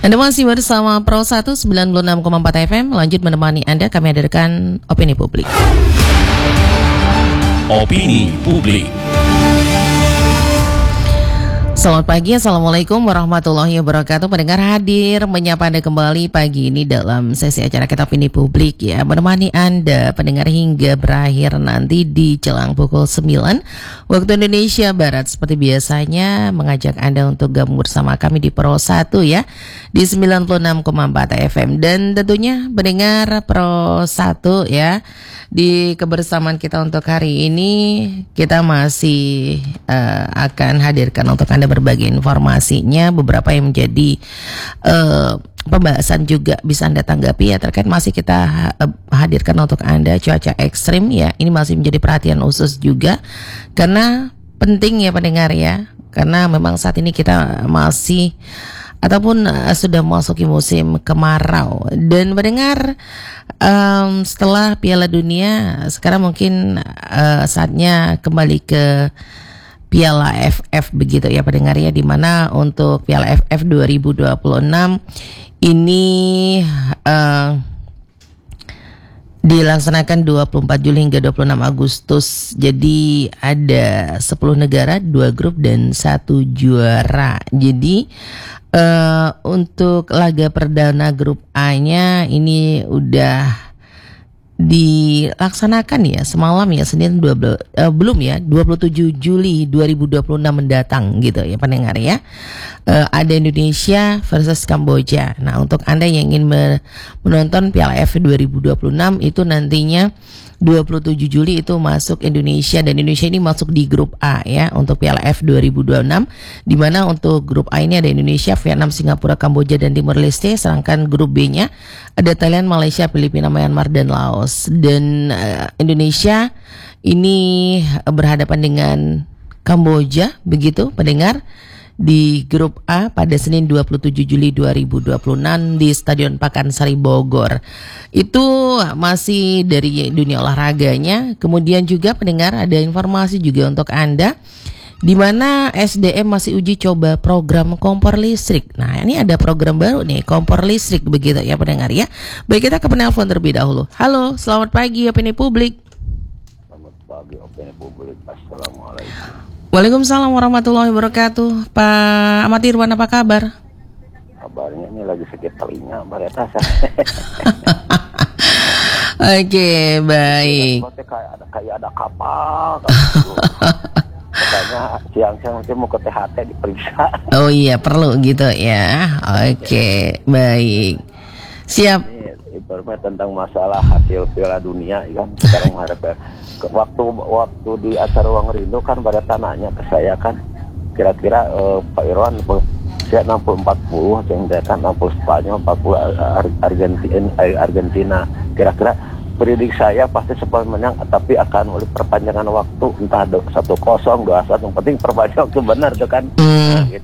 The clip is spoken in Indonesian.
Anda masih bersama Pro 196,4 FM. Lanjut menemani Anda, kami hadirkan Opini Publik. Opini Publik. Selamat pagi, Assalamualaikum warahmatullahi wabarakatuh. Pendengar hadir menyapa Anda kembali pagi ini dalam sesi acara kita Opini Publik ya. Menemani Anda pendengar hingga berakhir nanti di jelang pukul 9 waktu Indonesia Barat. Seperti biasanya mengajak Anda untuk gabung bersama kami di Pro 1 ya, di 96,4 FM. Dan tentunya pendengar Pro 1 ya, di kebersamaan kita untuk hari ini kita masih akan hadirkan untuk Anda berbagai informasinya, beberapa yang menjadi pembahasan juga bisa Anda tanggapi ya, terkait masih kita hadirkan untuk Anda cuaca ekstrim ya. Ini masih menjadi perhatian khusus juga karena penting ya pendengar ya, karena memang saat ini kita masih ataupun sudah memasuki musim kemarau. Dan mendengar setelah Piala Dunia sekarang mungkin saatnya kembali ke Piala AFF begitu ya pendengar ya, dimana untuk Piala AFF 2026 ini dilaksanakan 24 Juli hingga 26 Agustus. Jadi ada 10 negara, 2 grup dan 1 juara. Jadi untuk laga perdana grup A-nya ini udah dilaksanakan ya semalam ya, Senin belum ya, 27 Juli 2026 mendatang gitu ya pendengar ya. Ada Indonesia versus Kamboja. Nah, untuk Anda yang ingin menonton Piala AFF 2026 itu nantinya 27 Juli itu masuk Indonesia, dan Indonesia ini masuk di grup A ya untuk Piala AFF 2026, di mana untuk grup A ini ada Indonesia, Vietnam, Singapura, Kamboja dan Timor Leste, sedangkan grup B-nya ada Thailand, Malaysia, Filipina, Myanmar dan Laos. Dan Indonesia ini berhadapan dengan Kamboja begitu pendengar di grup A pada Senin 27 Juli 2026 di Stadion Pakansari Bogor. Itu masih dari dunia olahraganya. Kemudian juga pendengar ada informasi juga untuk Anda, di mana SDM masih uji coba program kompor listrik. Nah, ini ada program baru nih, kompor listrik begitu ya pendengar ya. Baik, kita ke penelpon terlebih dahulu. Halo, selamat pagi Opini Publik. Selamat pagi Opini Publik. Assalamualaikum. Waalaikumsalam warahmatullahi wabarakatuh. Pak Ahmad Irwan, apa kabar? Kabarnya ini lagi sakit telinga, Bareta. Oke, baik. Kayak ada kapal. Katanya siang-siang nanti mau ke THT diperiksa. Oh iya, perlu gitu ya. Oke, baik. Siap. Ini tentang masalah hasil Piala Dunia kan. Sekarang menghadap waktu di acara Ruang Rindu kan pada tanahnya ke saya kan, kira-kira Pak Irwan saya 60-40 yang dia kan 60 Spanyol, 40 Argentina. Kira-kira predik saya pasti Spanyol menang, tapi akan oleh perpanjangan waktu entah 1-0, 2-1, yang penting perpanjangan waktu benar tuh kan. Gitu.